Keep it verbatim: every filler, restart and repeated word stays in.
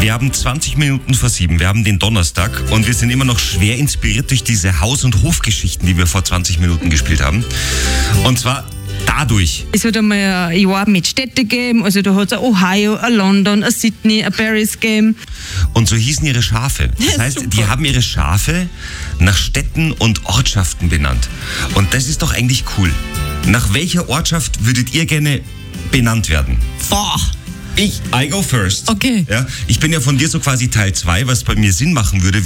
Wir haben zwanzig Minuten vor sieben, wir haben den Donnerstag und wir sind immer noch schwer inspiriert durch diese Haus- und Hofgeschichten, die wir vor zwanzig Minuten gespielt haben. Und zwar dadurch. Es hat einmal ein Jahr mit Städte gegeben, also da hat es ein Ohio, ein London, ein Sydney, ein Paris gegeben. Und so hießen ihre Schafe. Das heißt, Super. die haben ihre Schafe nach Städten und Ortschaften benannt. Und das ist doch eigentlich cool. Nach welcher Ortschaft würdet ihr gerne benannt werden? Boah. Ich, I go first. Okay. Ja, ich bin ja von dir so quasi Teil zwei, was bei mir Sinn machen würde.